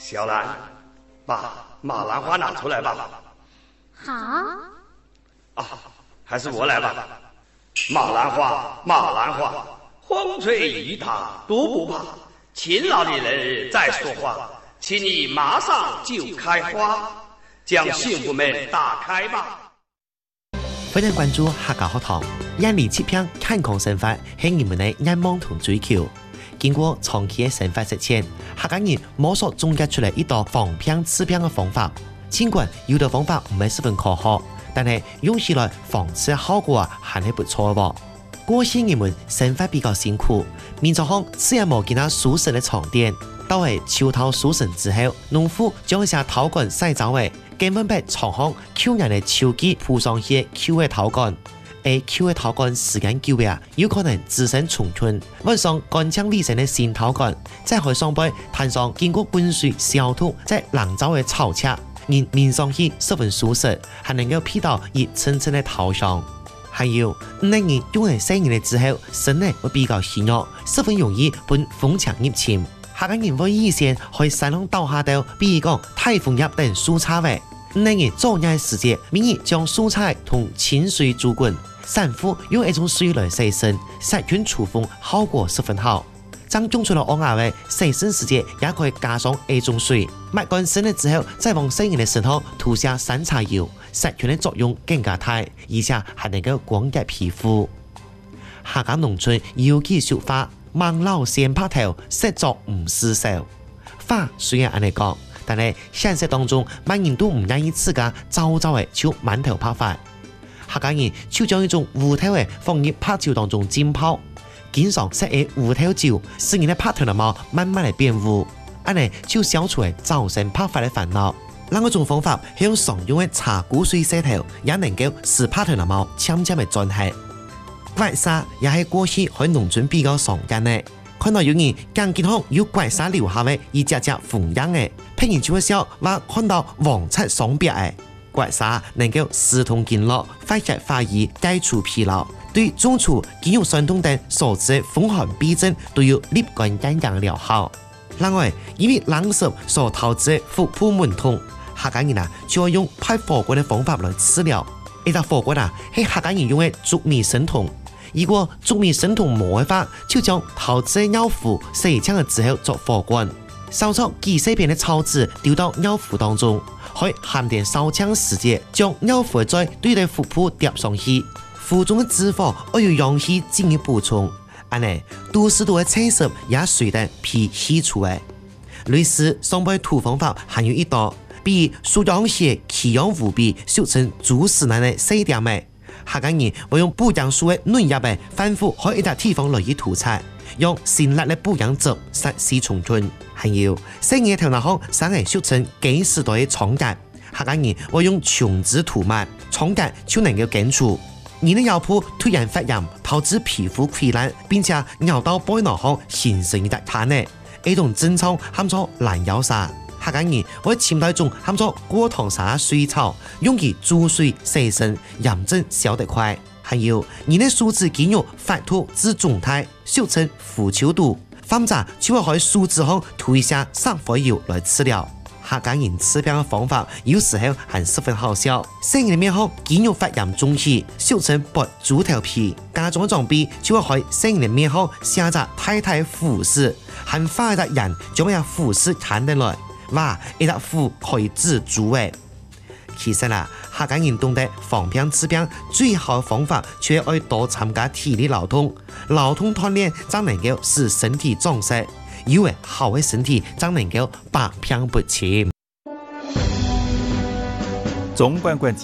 小兰，把马兰花拿出来吧。 好。 还是我来吧。马兰花，马兰花，风吹雨打都不怕，勤劳的人在说话，请你马上就开花，将幸福门打开吧。 欢迎关注客家学堂，让你切片健康生活是你们的愿望同追求。经过长期的生活实践，客家人摸索总结出来一道防病治病的方法。尽管有的方法唔係十分科學，但係用起來防治嘅效果還係不錯嘅。過去人們生活比較辛苦，民族鄉自然冇見到舒適嘅床墊。到係秋稻收成之後，農夫將下稻杆曬走嘅，根本俾床鄉扣人嘅秋季鋪上去扣嘅稻杆。而扣嘅稻杆時間久嘅有可能滋生蟲菌，揾上乾淨利成嘅新稻杆，再喺上背攤上經過滾水消毒再冷造嘅草冊。面上去十分舒適，還能夠披到熱蹭蹭的頭上。還有，那人用嚟洗完之後，身體會比較虛弱，十分容易被風強入侵。客家人會以前去山上倒下到，比如講颱風葉等蔬菜味。那人早年時節，民以將蔬菜同清水煮滾，散戶用一種水來洗身，殺菌除風效果十分好。將種出來昂牙嘅洗身時節，也可以加上一種水，抹乾身了之後，再往洗人的身上塗下山茶油，殺菌的作用更加大，而且還能夠光潔皮膚。客家農村有句說法：望老先拍頭，實作唔施手。話雖然咁嚟講，但係現實當中，萬人都唔願意自家早早嘅就滿頭拍髮。客家人就將一種烏頭嘅放入拍酒當中浸泡。經常食嘅烏頭酒，使人的拍頭的毛慢慢嚟變烏，安尼就消除早晨拍髮的煩惱。另一種方法係用常用的茶骨水洗頭，也能夠使拍頭的毛漸漸的轉黑。刮痧也係過去喺農村比較常見的，看到有人更健康有刮痧留下的一隻隻縫樣的，譬如就會笑話看到黃漆雙邊的刮痧能夠疏通經絡、發熱化瘀、解除疲勞。對中樞、肌肉痠痛等所致的風寒痹症都有立竿見影的療效。另外，因為冷濕所導致的腹部悶痛，客家人就會用拍火鍋的方法來治療。一隻火鍋係客家人用的竹米生酮。如果竹米生酮冇嘅話，就將導致的尿壺洗淨了之後做火鍋，燒出幾細片的草籽丟到尿壺當中，可以含點燒漿時節，將尿壺再對着腹部疊上去。腹中的脂肪要有氧氣進行補充，安尼多適度的清濕也隨着皮吸出來。類似上背塗方法還有一道，比輸氧血氣氧無比，俗稱豬屎奶的細點的。客家人會用補養素的嫩葉的反覆喺一笪地方來去塗擦，用辛辣的補養汁殺死蟲菌。還有細葉頭那項生係俗稱幾時代的瘡痕，客家人會用松子塗抹，瘡痕就能夠根除。你的腰部突然發炎，導致皮膚潰爛，並且咬到背囊後形成一笪痰呢，呢種症狀喊做爛腰痧。客家人會潛到一種喊做過糖沙水草，用其煮水洗身，炎症消得快。還有你的手指肌肉發脫至腫態，俗稱腐朽度，反者就會喺手指上塗一下生火油來治療。客家人治病的方法有時候還十分好笑。生人的面後肌肉發炎中起，俗稱拔豬頭皮。家中的裝備就會喺生人的面後寫着太太腐屍，還發一隻人將個腐屍砍得來，哇！一隻腐可以治豬誒。其實客家人懂得防病治病最好的方法，卻要多參加體力勞動。勞動鍛鍊才能夠使身體壯實。有個好的身體，才能夠百病不侵。 總管管